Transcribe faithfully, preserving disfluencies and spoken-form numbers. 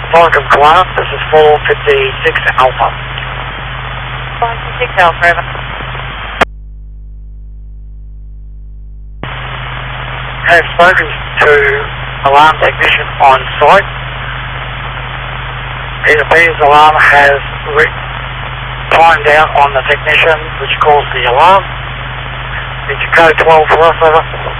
Falcon Koala, this is four fifty-six Alpha. four fifty-six Alpha, over. Have spoken to alarm technician on site. It appears the alarm has timed out on the technician, which caused the alarm. It's code twelve for us, over.